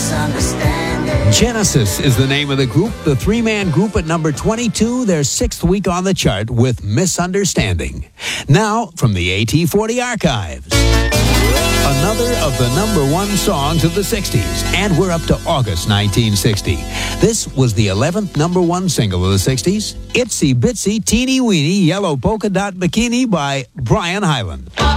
Genesis is the name of the group, the three-man group at number 22, their sixth week on the chart with Misunderstanding. Now, from the AT40 archives, another of the number one songs of the 60s, and we're up to August 1960. This was the 11th number one single of the 60s, Itsy Bitsy Teeny Weeny Yellow Polka Dot Bikini by Brian Hyland.